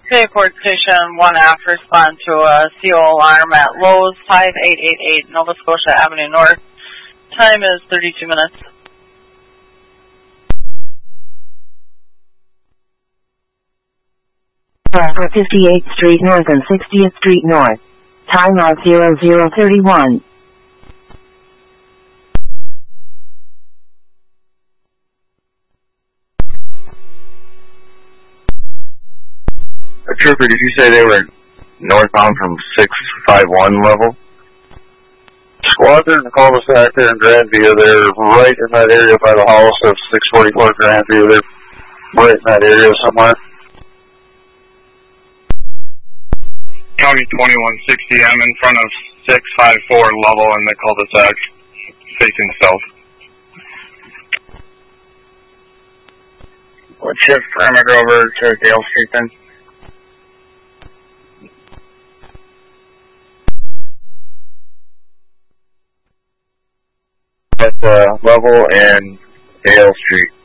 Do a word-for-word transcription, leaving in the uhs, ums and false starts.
Okay, Port Station one F, respond to a C O alarm at Lowe's five eight eight eight Nova Scotia Avenue North. Time is thirty-two minutes. For fifty-eighth Street North and sixtieth Street North. Time of zero zero thirty-one. Trooper, did you say they were northbound from six five one level? Squadron cul-de-sac there in Grandview. They're right in that area by the house of six forty-four Grandview. They're right in that area somewhere. County twenty-one sixty, I'm in front of six five four level in the cul-de-sac, facing south. Let's shift perimeter over to Dale Street then. At uh, level and Dale Street.